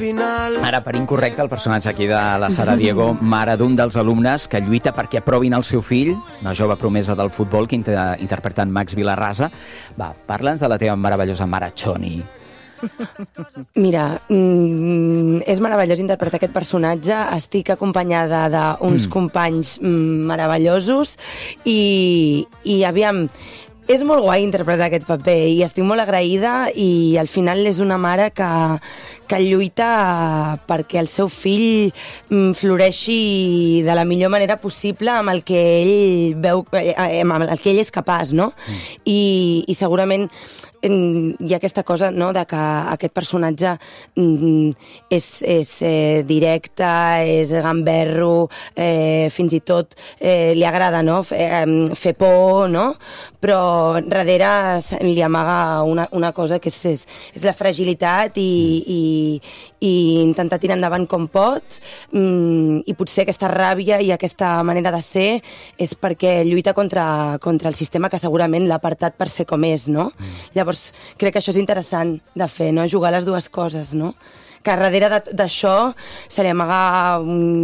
final. Ara, per incorrecte, el personatge aquí de la Sara Diego, mare d'un dels alumnes que lluita perquè aprovin el seu fill, una jove promesa del futbol que interpreta en Max Vilarrasa. Va, parla'ns de la teva meravellosa mare Choni. Mira, és meravellós interpretar aquest personatge. Estic acompanyada d'uns companys meravellosos i aviam, és molt guai interpretar aquest paper i estic molt agraïda, i al final és una mare que lluita perquè el seu fill floreixi de la millor manera possible amb el que ell veu, amb el que ell és capaç, no? I segurament hi ha aquesta cosa, no?, de que aquest personatge és directe, és gamberro, fins i tot li agrada, no?, fer por, no?, però darrere li amaga una cosa que és la fragilitat i intentar tirar endavant com pot, i potser aquesta ràbia i aquesta manera de ser és perquè lluita contra el sistema que segurament l'ha apartat per ser com és, no? Llavors, crec que això és interessant de fer, no? Jugar les dues coses, no? Que darrere d'això se li amaga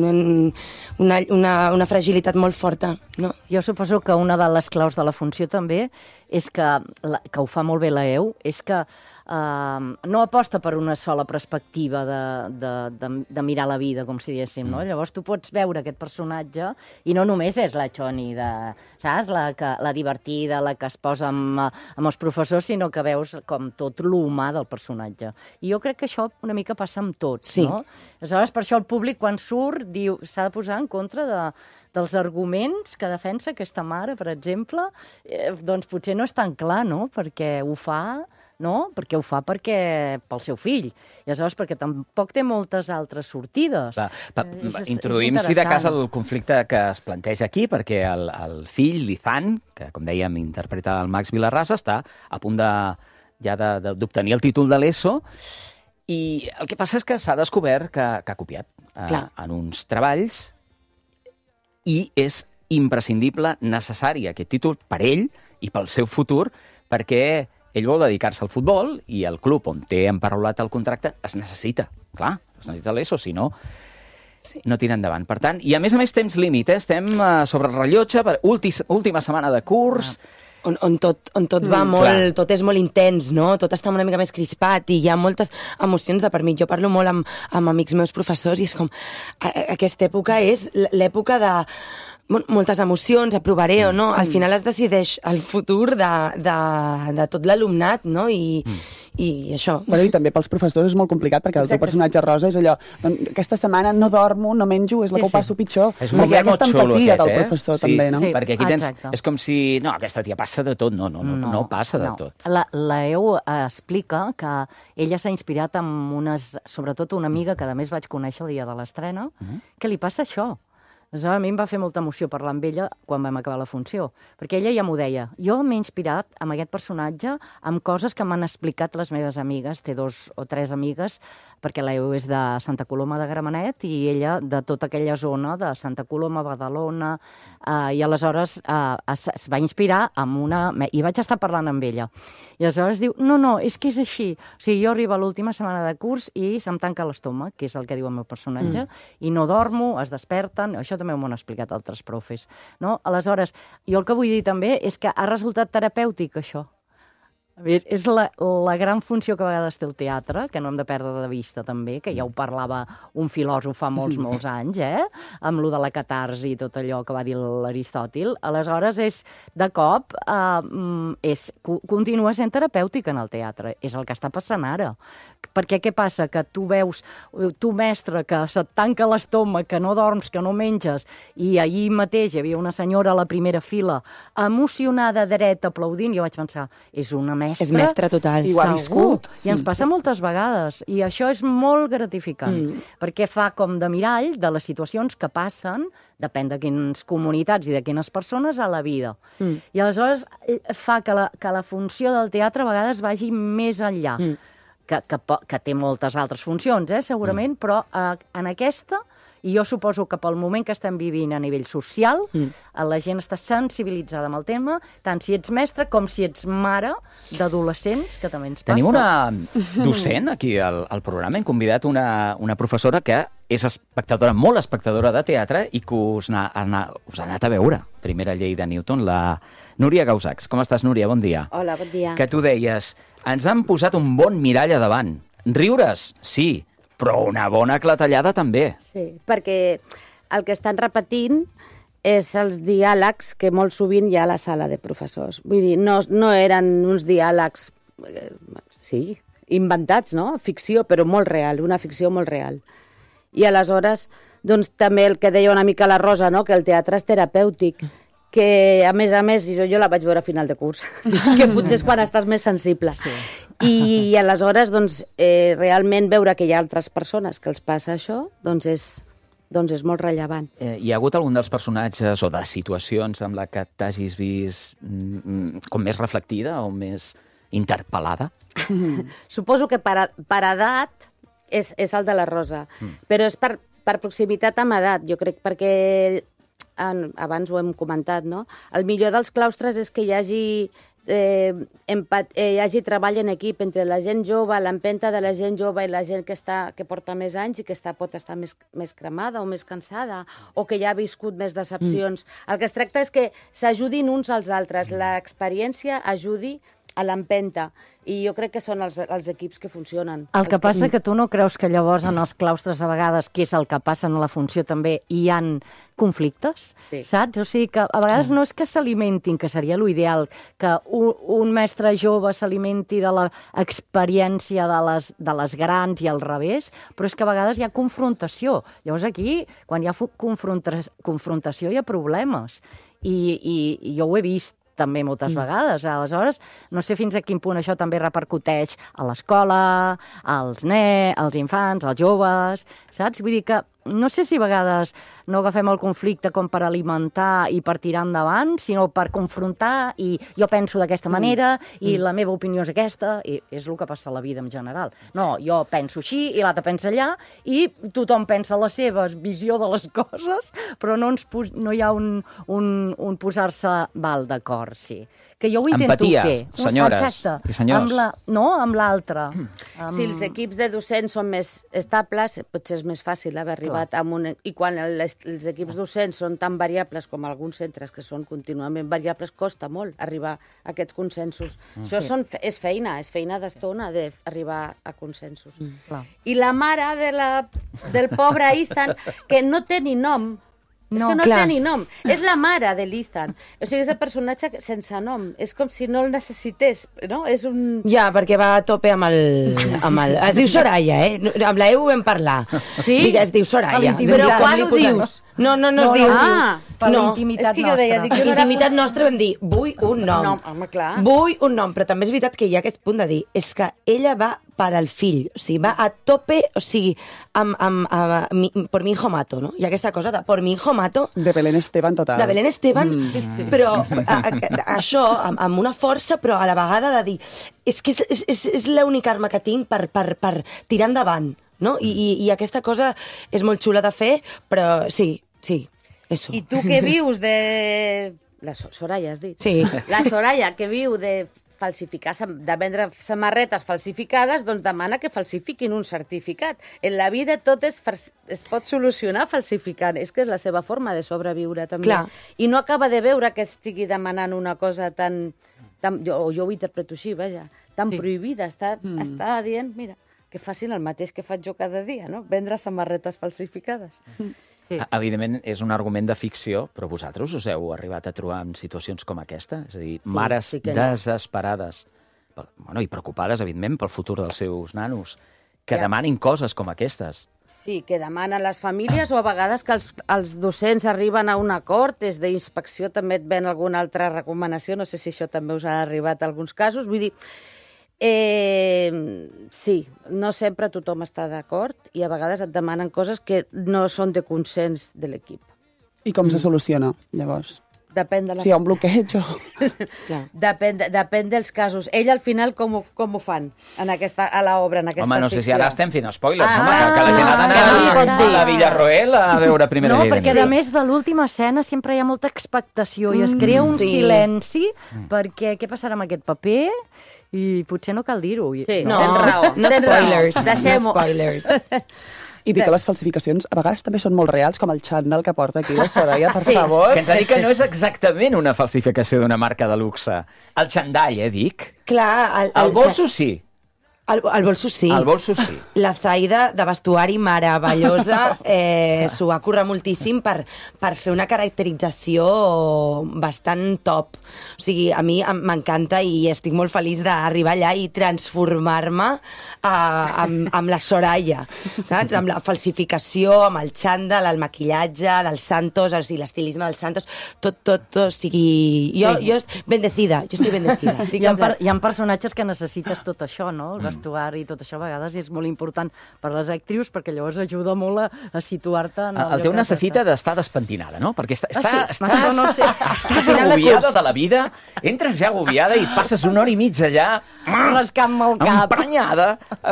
una fragilitat molt forta, no? Jo suposo que una de les claus de la funció també és que ho fa molt bé la EU, és que no aposta per una sola perspectiva de mirar la vida, com si diguéssim, no? Llavors tu pots veure aquest personatge i no només és la Choni, saps? La divertida, la que es posa amb els professors, sinó que veus com tot l'humà del personatge. I jo crec que això una mica passa amb tots, no? Aleshores, per això el públic, quan surt, diu s'ha de posar en contra dels arguments que defensa aquesta mare, per exemple, doncs potser no és tan clar, no? Perquè ho fa... no? Perquè ho fa pel seu fill. I aleshores perquè tampoc té moltes altres sortides. Introduïm, si de cas, el conflicte que es planteja aquí, perquè el fill, l'Izan, que, com dèiem, interpreta el Max Vilarrasa, està a punt d'obtenir el títol de l'ESO, i el que passa és que s'ha descobert que ha copiat en uns treballs, i és imprescindible, necessari, aquest títol per ell i pel seu futur, perquè ell vol dedicar-se al futbol i el club on té emparaulat el contracte es necessita. Clar, es necessita l'ESO, si no, no tira endavant. Per tant, i a més temps límit, estem sobre el rellotge, última setmana de curs... On tot va molt, tot és molt intens, no? Tot està una mica més crispat i hi ha moltes emocions de per mig. Jo parlo molt amb amics meus professors i és com, aquesta època és l'època de moltes emocions, aprovaré o no. Al final es decideix el futur de tot l'alumnat, no? I això. Bueno, i també pels professors és molt complicat, perquè el teu personatge rosa és allò, aquesta setmana no dormo, no menjo, és la que ho passo pitjor. És un moment molt xulo empatia del professor, també, no? Sí, perquè aquí tens... És com si... No, aquesta tia passa de tot. No passa de tot. La EU explica que ella s'ha inspirat en sobretot una amiga que a més vaig conèixer el dia de l'estrena, que li passa això. A mi em va fer molta emoció parlar amb ella quan vam acabar la funció, perquè ella ja m'ho deia. Jo m'he inspirat en aquest personatge amb coses que m'han explicat les meves amigues, té 2 o 3 amigues, perquè la EU és de Santa Coloma de Gramenet i ella de tota aquella zona de Santa Coloma, Badalona, i aleshores es va inspirar amb una... I vaig estar parlant amb ella. I aleshores diu, no, és que és així. O sigui, jo arribo a l'última setmana de curs i se'm tanca l'estómac, que és el que diu el meu personatge, i no dormo, es desperten, això també m'ho han explicat altres profes, no? Aleshores, jo el que vull dir també és que ha resultat terapèutic, això. És la gran funció que a vegades té el teatre, que no hem de perdre de vista també, que ja ho parlava un filòsof fa molts anys, amb lo de la catarsi i tot allò que va dir l'Aristòtil. Aleshores, de cop, continua sent terapèutic en el teatre. És el que està passant ara. Perquè què passa? Que tu veus, tu mestre, que se't tanca l'estómac, que no dorms, que no menges, i ahir mateix hi havia una senyora a la primera fila emocionada, dreta, aplaudint, i jo vaig pensar, és una mestra. És mestre total. I ho ha viscut. I ens passa moltes vegades. I això és molt gratificant, perquè fa com de mirall de les situacions que passen, depèn de quines comunitats i de quines persones, a la vida. I aleshores fa que la funció del teatre a vegades vagi més enllà, que té moltes altres funcions, segurament, però en aquesta I jo suposo que pel moment que estem vivint a nivell social, la gent està sensibilitzada amb el tema, tant si ets mestre com si ets mare d'adolescents, que també ens passa. Tenim una docent aquí al programa. Hem convidat una professora que és espectadora, molt espectadora de teatre i que us ha anat a veure. Primera llei de Newton, la Núria Gausacs. Com estàs, Núria? Bon dia. Hola, bon dia. Que tu deies, ens han posat un bon mirall a davant. Riures, sí, però una bona clatellada també. Sí, perquè el que estan repetint és els diàlegs que molt sovint hi ha a la sala de professors. Vull dir, no eren uns diàlegs, sí, inventats, no? Ficció, però molt real, una ficció molt real. I aleshores, doncs també el que deia una mica la Rosa, no? Que el teatre és terapèutic, que a més, jo la vaig veure a final de curs, que potser és quan estàs més sensible. Sí. I aleshores, doncs, realment veure que hi ha altres persones que els passa això, doncs és molt rellevant. Hi ha hagut algun dels personatges o de situacions amb la que t'hagis vist com més reflectida o més interpel·lada? Suposo que per edat és el de la Rosa, però és per proximitat amb edat, jo crec, perquè abans ho hem comentat, no? El millor dels claustres és que hi hagi treball en equip entre la gent jove, l'empenta de la gent jove i la gent que porta més anys i que pot estar més cremada o més cansada o que ja ha viscut més decepcions. El que es tracta és que s'ajudin uns als altres, l'experiència ajudi a l'empenta. I jo crec que són els equips que funcionen. El que passa que tu no creus que llavors en els claustres a vegades, que és el que passa en la funció també, hi han conflictes, sí. Saps? O sigui que a vegades no és que s'alimentin, que seria l'ideal, que un mestre jove s'alimenti de l'experiència de les grans i al revés, però és que a vegades hi ha confrontació. Llavors aquí, quan hi ha confrontació, hi ha problemes. I jo ho he vist també moltes vegades. Aleshores, no sé fins a quin punt això també repercuteix a l'escola, als infants, als joves, saps? Vull dir que no sé si a vegades no agafem el conflicte com per alimentar i per tirar endavant, sinó per confrontar i jo penso d'aquesta manera i la meva opinió és aquesta, i és el que passa a la vida en general. No, jo penso així i l'altre pensa allà i tothom pensa la seva visió de les coses, però no hi ha un posar-se d'acord, sí. Que jo ho intento Empatia, fer. senyores i senyors. Amb l'altre. Si els equips de docents són més estables, potser és més fàcil haver arribat a un... I quan els equips docents són tan variables com alguns centres, que són contínuament variables, costa molt arribar a aquests consensos. Això és feina d'estona d'arribar a consensos. I la mare del pobre Ethan, que no té ni nom, és que no té ni nom. És la mare de l'Ethan. O sigui, és el personatge sense nom. És com si no el necessités, no? És un... Ja, perquè va a tope amb el... Es diu Soraya, Amb la ho vam parlar. Sí? Es diu Soraya. Però quan ho dius? No es diu. Per l'intimitat nostra. És que jo deia... Intimitat nostra vam dir, vull un nom. Home, clar. Vull un nom, però també és veritat que hi ha aquest punt de dir, és que ella va per al fill, o sigui, va a tope, o sigui, por mi hijo mato, no? Hi ha aquesta cosa de por mi hijo mato. De Belén Esteban, total. De Belén Esteban, però això, amb una força, però a la vegada de dir, és que és l'única arma que tinc per tirar endavant, no? I aquesta cosa és molt xula de fer, però sí, eso. I tu que vius de... La Soraya, has dit? Sí. La Soraya, que viu de falsificar, de vendre samarretes falsificades, doncs demana que falsifiquin un certificat. En la vida tot es pot solucionar falsificant. És que és la seva forma de sobreviure, també. Clar. I no acaba de veure que estigui demanant una cosa tan jo ho interpreto així, vaja, tan prohibida. Està dient, mira, que facin el mateix que faig jo cada dia, no? Vendre samarretes falsificades. Sí. Evidentment, és un argument de ficció, però vosaltres us heu arribat a trobar en situacions com aquesta? És a dir, mares desesperades i preocupades, evidentment, pel futur dels seus nanos, que demanin coses com aquestes. Sí, que demanen les famílies o a vegades que els docents arriben a un acord, des d'inspecció també et ven alguna altra recomanació, no sé si això també us ha arribat a alguns casos, vull dir... sí, no sempre tothom està d'acord i a vegades et demanen coses que no són de consens de l'equip. I com se soluciona, llavors? Depèn de la... Si hi ha un bloqueig o... Depèn dels casos. Ell, al final, com ho fan a l'obra, en aquesta ficció? Home, no sé si ara estem fent spoilers, que la gent ha d'anar a la Villarroel a veure primera llei. No, perquè a més de l'última escena sempre hi ha molta expectació i es crea un silenci perquè què passarà amb aquest paper i potser no cal dir-ho. Sí, tens raó. No spoilers. Deixem-ho. No spoilers. I dir que les falsificacions a vegades també són molt reals, com el xandall que porta aquí la Soraya, per favor. Que ens ha dit que no és exactament una falsificació d'una marca de luxe. El xandall, dic. Clar, el bolso sí. El bolso sí. El bolso sí. La Zaida, de vestuari meravellosa, s'ho va currar moltíssim per fer una caracterització bastant top. O sigui, a mi m'encanta i estic molt feliç d'arribar allà i transformar-me amb la Soraya, saps? Amb la falsificació, amb el xandall, el maquillatge del Santos, o sigui, l'estilisme del Santos, tot, o sigui... Jo estic bendecida, Hi ha personatges que necessites tot això, no? Vestuari i tot això a vegades és molt important per les actrius perquè llavors ajuda molt a situar-te en el teu necessita d'estar despentinada, no? Perquè estàs agobiada de la vida, entres ja agobiada i et passes una hora i mitja allà rascant-me el cap. Emprenyada.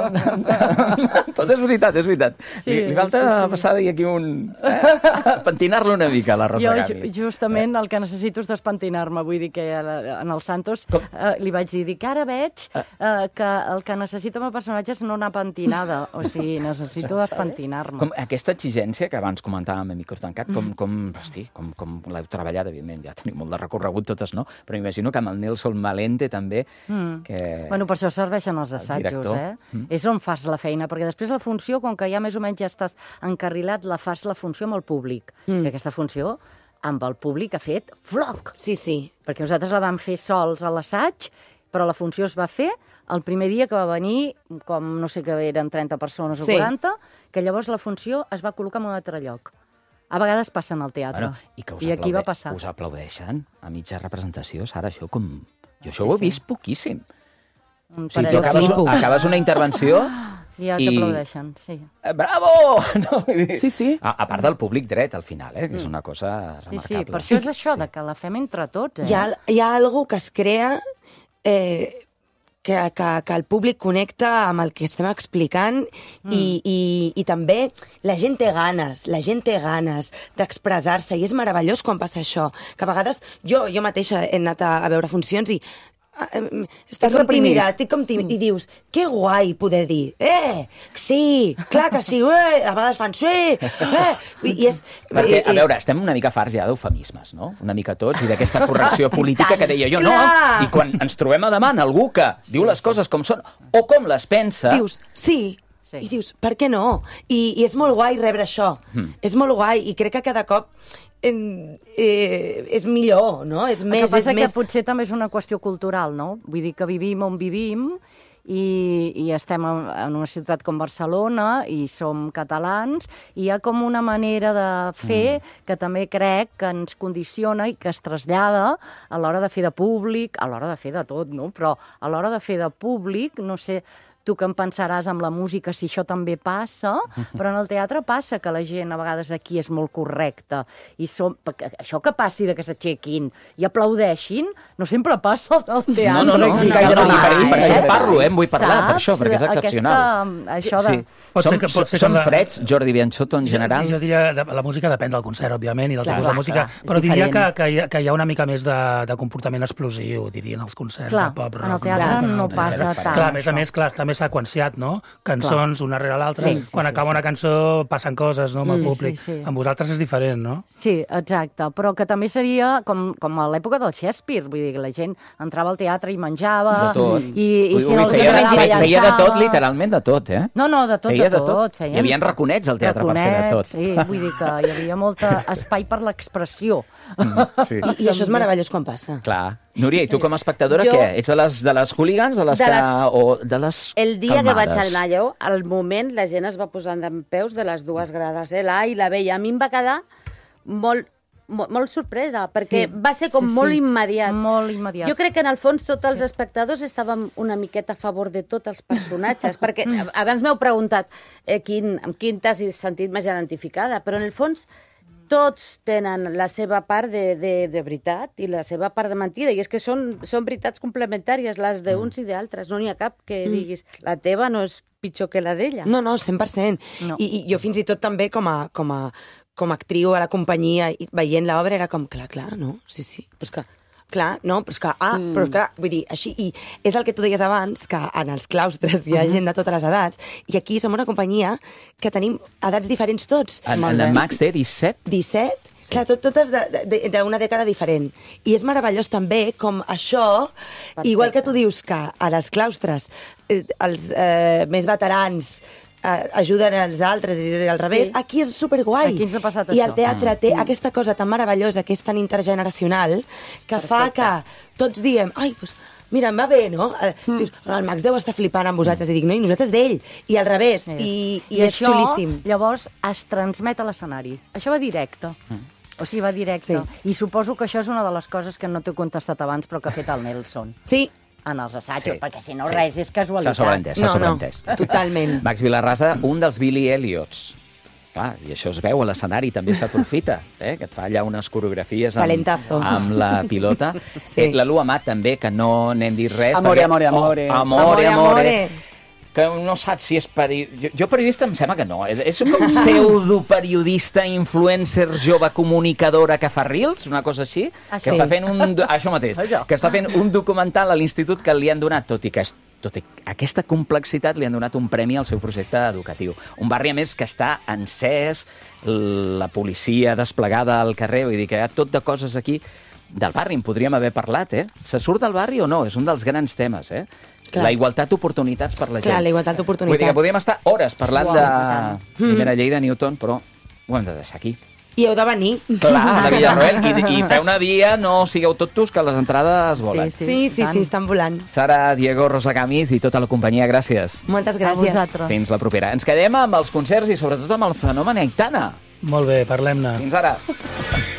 Tot és veritat, és veritat. Li falta passar-hi aquí pentinar-lo una mica, la Rosa Gami. Jo justament el que necessito és despentinar-me. Vull dir que en el Santos li vaig dir que ara veig que el que necessito amb el personatge és no anar pentinada. O sigui, necessito despentinar-me. Aquesta exigència que abans comentàvem a micro tancat, com l'heu treballat, evidentment, ja tenim molt de recorregut totes, no? Però m'imagino que amb el Nelson Malente també... Bueno, per això serveixen els assajos, És on fas la feina, perquè després la funció, com que ja més o menys ja estàs encarrilat, la fas la funció amb el públic. I aquesta funció amb el públic ha fet floc. Sí. Perquè nosaltres la vam fer sols a l'assaig, però la funció es va fer el primer dia que va venir, com no sé què eren 30 persones o 40, que llavors la funció es va col·locar en un altre lloc. A vegades passen al teatre. I aquí va passar. Us aplaudeixen a mitja representació, Sara, això com... Jo això ho he vist poquíssim. O sigui, tu acabes una intervenció... Ja t'aplaudeixen, sí. Bravo! Sí. A part del públic dret, al final, que és una cosa remarcable. Sí, per això és això, de que la fem entre tots. Hi ha alguna que es crea que el públic connecta amb el que estem explicant i també la gent té ganes d'expressar-se i és meravellós quan passa això, que a vegades jo mateixa he anat a veure funcions i estic com tímida, i dius, que guai poder dir, sí, clar que sí, a vegades fan sí, Perquè, a veure, estem una mica farts ja d'eufemismes, no? Una mica tots, i d'aquesta correcció política que deia jo, no, i quan ens trobem a davant algú que diu les coses com són, o com les pensa... Dius, sí, i dius, per què no? I és molt guai rebre això, és molt guai, i crec que cada cop és millor, no? És més, el que passa que potser també és una qüestió cultural, no? Vull dir que vivim on vivim i estem en una ciutat com Barcelona i som catalans i hi ha com una manera de fer que també crec que ens condiciona i que es trasllada a l'hora de fer de públic, a l'hora de fer de tot, no? Però a l'hora de fer de públic, no sé... Tu que em pensaràs amb la música si això també passa, però en el teatre passa que la gent a vegades aquí és molt correcta. I això que passi que s'aixequin i aplaudeixin, no sempre passa al teatre. No. Per això parlo, vull parlar per això, perquè és excepcional. Som freds, Jordi Bianchotto, en general? Jo diria que la música depèn del concert, òbviament, i del tipus de música, però diria que hi ha una mica més de comportament explosiu, dirien, als concerts de pop rock. En el teatre no passa tant. Clar, a més, està més seqüenciat, no? Cançons, una rere l'altra. Quan acaba una cançó passen coses, no?, amb el públic. Amb vosaltres és diferent, no? Sí, exacte. Però que també seria com a l'època del Shakespeare. Vull dir que la gent entrava al teatre i menjava... De tot. I si no els agradava, feia de tot, literalment de tot, No, de tot, de tot. Hi havia raconets al teatre per fer de tot. Sí, vull dir que hi havia molt espai per l'expressió. I això és meravellós quan passa. Clar. Núria, i tu com a espectadora què? Ets de les hooligans o de les el dia calmades? Que vaig anar allò, al moment la gent es va posar dempeus de les dues grades, l'A i la B, i a mi em va quedar molt sorpresa, perquè va ser com molt immediat. Molt immediat. Jo crec que en el fons tots els espectadors estàvem una miqueta a favor de tots els personatges, perquè abans m'heu preguntat amb quin t'has sentit més identificada, però en el fons tots tenen la seva part de veritat i la seva part de mentida, i és que són veritats complementàries, les d'uns i d'altres. No n'hi ha cap que diguis la teva no és pitjor que la d'ella. No, 100%. No. I jo fins i tot també com a actriu a la companyia, veient l'obra, era com, clar, no? Sí, però és que... Clar, no, però és que, però és que, vull dir, així, i és el que tu deies abans, que en els claustres hi ha gent de totes les edats, i aquí som una companyia que tenim edats diferents tots. En Max té 17? 17? Sí. Clar, totes d'una dècada diferent. I és meravellós també com això, igual que tu dius que a les claustres els més veterans ajuden els altres i al revés, aquí és superguai. Aquí ens ha passat I això. el teatre té aquesta cosa tan meravellosa, que és tan intergeneracional, que fa que tots diem, ai, doncs, mira, em va bé, no? Dius, el Max deu estar flipant amb vosaltres, i dic, no, i nosaltres d'ell, i al revés, i és això, xulíssim. Llavors, es transmet a l'escenari. Això va directe. O sigui, va directe. Sí. I suposo que això és una de les coses que no t'he contestat abans, però que ha fet el Nelson. Sí, en els assajos, perquè si no res és casualitat. S'ha sobreentès. No, totalment. Max Vilarrasa, un dels Billy Elliots. Clar, i això es veu a l'escenari, també s'aprofita, que et fa allà unes coreografies amb la pilota. Sí. La Lu Amat també, que no n'hem dit res. Amore. Que no saps si és jo periodista em sembla que no. És com pseudoperiodista, influencer, jove comunicadora que fa reels, una cosa així, que està fent això mateix, que està fent un documental a l'institut que li han donat, tot i aquesta complexitat, li han donat un premi al seu projecte educatiu. Un barri, a més, que està encès, la policia desplegada al carrer, vull dir que hi ha tot de coses aquí. Del barri en podríem haver parlat, Se surt del barri o no? És un dels grans temes, Clar. La igualtat d'oportunitats per la gent. Clar, la igualtat d'oportunitats. Vull dir que podríem estar hores parlant de primera llei de Newton, però ho hem de deixar aquí. I heu de venir. Clar, de Villarroel. I feu una via, no sigueu tots que les entrades volen. Sí, estan volant. Sara, Diego, Rosa Gamiz i tota la companyia, gràcies. Moltes gràcies. Fins la propera. Ens quedem amb els concerts i sobretot amb el fenomen Aitana. Molt bé, parlem-ne. Fins ara.